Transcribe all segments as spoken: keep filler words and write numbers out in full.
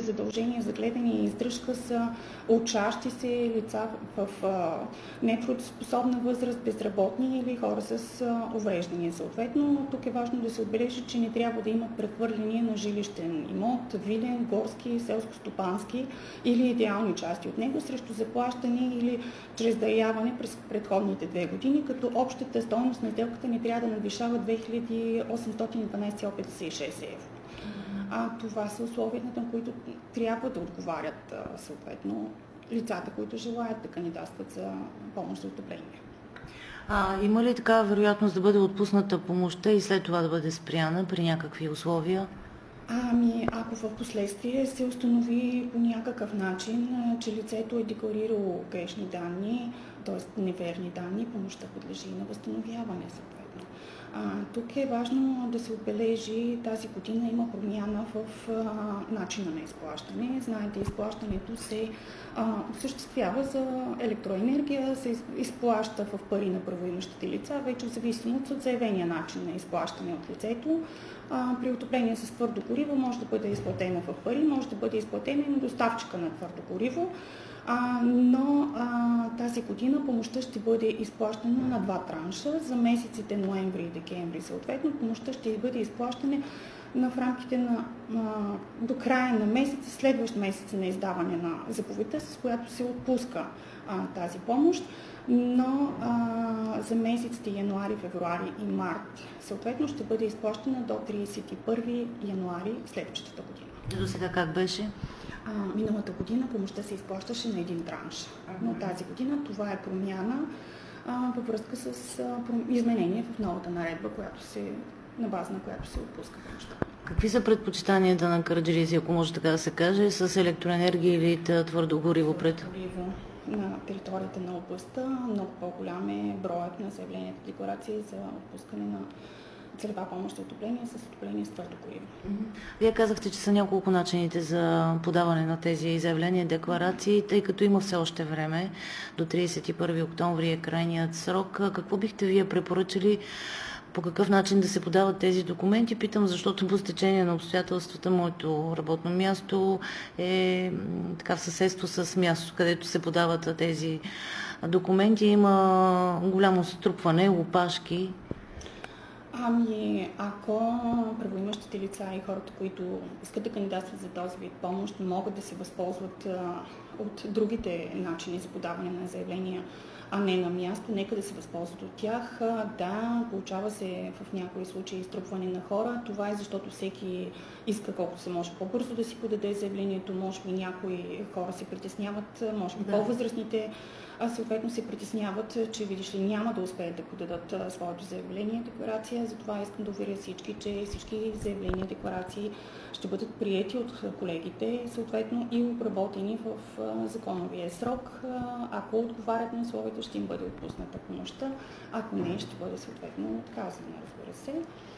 задължения за гледане и издръжка са учащи се лица в нетрудоспособна възраст, безработни или хора с увреждания. Съответно, тук е важно да се отбележи, че не трябва да имат прехвърляне на жилищен имот, вилен, горски, селско-стопански или идеални части от него срещу заплащане или чрез даряване през предходните две години, като общата стойност на сделката не трябва да надвишава две хиляди осемстотин и дванадесет цяло петдесет и шест евро. А това са условията, на които трябва да отговарят съответно лицата, които желаят да кандидатстват за помощ за отопление. А има ли такава вероятност да бъде отпусната помощта и след това да бъде спряна при някакви условия? Ами, ако в последствие се установи по някакъв начин, че лицето е декларирало грешни данни, т.е. неверни данни, помощта подлежи на възстановяване съответно. А, тук е важно да се отбележи, тази година има промяна в а, начина на изплащане. Знаете, изплащането се а, осъществява за електроенергия, се изплаща в пари на правоимащите лица, вече в зависимост от заявения начин на изплащане от лицето. А, при отопление с твърдо гориво може да бъде изплатена в пари, може да бъде изплатена и на доставчика на твърдо гориво. А, но а, тази година помощта ще бъде изплащана на два транша за месеците ноември и декември. Съответно, помощта ще бъде изплащана на в рамките на а, до края на месеца, следващ месец на издаване на заповедта, с която се отпуска а, тази помощ. Но а, за месеците януари, февруари и март съответно ще бъде изплащана до тридесет и първи януари следващата година. До сега как беше? А, миналата година помощта се изплащаше на един транш, но тази година това е промяна а, във връзка с а, изменение в новата наредба, която се, на база на която се отпуска помощта. Какви са предпочитанията на кърджалийци, ако може така да се каже, с електроенергия или твърдо гориво пред? Гориво на територията на областта. Много по-голям е броят на заявленията в декларации за отпускане на целева помощ за отопление с отопление с твърдо гориво. Вие казахте, че са няколко начините за подаване на тези заявления, декларации, тъй като има все още време. До тридесет и първи октомври е крайният срок. Какво бихте вие препоръчали, по какъв начин да се подават тези документи? Питам, защото по стечение на обстоятелствата моето работно място е така в съседство с място, където се подават тези документи. Има голямо струпване, опашки. Ами, ако правоимащите лица и хората, които искат да кандидатстват за този вид помощ, могат да се възползват а, от другите начини за подаване на заявления, а не на място, нека да се възползват от тях. Да, получава се в някои случаи изтрупване на хора. Това е защото всеки иска колкото се може по-бързо да си подаде заявлението. Може би някои хора се притесняват, може би да. По-възрастните а съответно се притесняват, че видиш ли няма да успеят да подадат а, своето заявление, декларация. Затова искам да уверя всички, че всички заявления, декларации ще бъдат приети от колегите, съответно и обработени в а, законовия срок. А, ако отговарят на условията, ще им бъде отпусната помощта, ако не, ще бъде съответно отказана, разбира се.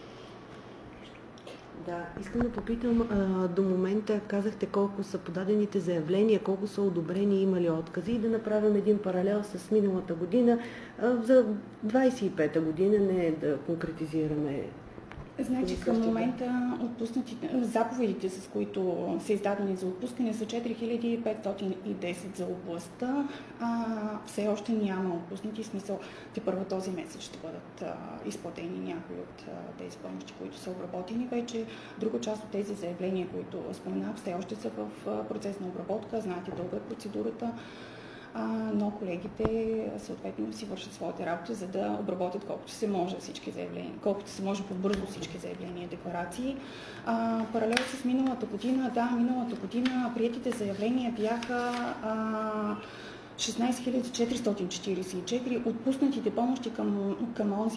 Да, искам да попитам, а, до момента казахте колко са подадените заявления, колко са одобрени, има ли откази и да направим един паралел с миналата година. А, за двадесет и пета година не да конкретизираме. Значи към момента отпуснатите, заповедите, с които са издадени за отпускане, са четири хиляди петстотин и десет за областта. А, все още няма отпуснати, смисъл, те първо този месец ще бъдат а, изплатени някои от а, тези помощи, които са обработени. Вече друга част от тези заявления, които споменах, все още са в а, процес на обработка. Знаете, дълга е процедурата. Но колегите съответно си вършат своята работа, за да обработят колкото се може всички заявления, колкото се може по-бързо всички заявления, декларации. А, паралел с миналата година, да, миналата година приетите заявления бяха а, шестнадесет хиляди четиристотин четиридесет и четири, отпуснатите помощи към, към онзи